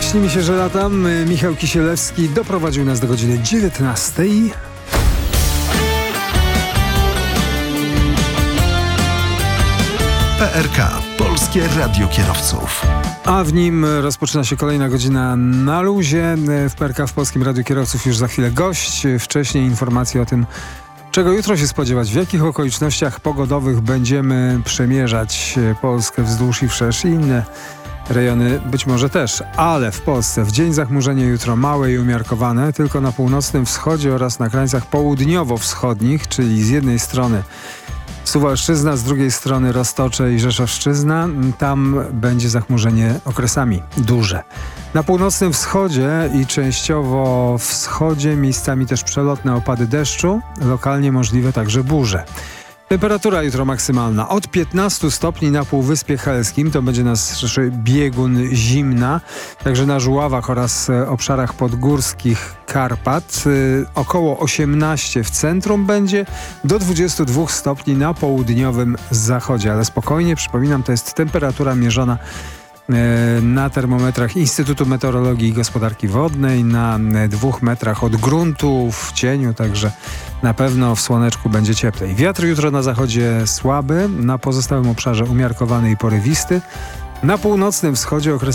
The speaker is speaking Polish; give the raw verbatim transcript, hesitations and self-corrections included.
Śni mi się, że latam. Michał Kisielewski doprowadził nas do godziny dziewiętnastej. P R K. Polskie Radio Kierowców. A w nim rozpoczyna się kolejna godzina na luzie. W P R K w Polskim Radiu Kierowców już za chwilę gość. Wcześniej informacje o tym, czego jutro się spodziewać, w jakich okolicznościach pogodowych będziemy przemierzać Polskę wzdłuż i wszerz i inne rejony być może też, ale w Polsce w dzień zachmurzenie jutro małe i umiarkowane, tylko na północnym wschodzie oraz na krańcach południowo-wschodnich, czyli z jednej strony Suwalszczyzna, z drugiej strony Roztocze i Rzeszowszczyzna. Tam będzie zachmurzenie okresami duże. Na północnym wschodzie i częściowo wschodzie miejscami też przelotne opady deszczu, lokalnie możliwe także burze. Temperatura jutro maksymalna od piętnastu stopni na Półwyspie Helskim, to będzie nasz biegun zimna, także na Żuławach oraz obszarach podgórskich Karpat. Około osiemnaście w centrum będzie, do dwudziestu dwóch stopni na południowym zachodzie, ale spokojnie, przypominam, to jest temperatura mierzona na termometrach Instytutu Meteorologii i Gospodarki Wodnej, na dwóch metrach od gruntu, w cieniu, także na pewno w słoneczku będzie cieplej. Wiatr jutro na zachodzie słaby, na pozostałym obszarze umiarkowany i porywisty. Na północnym wschodzie okres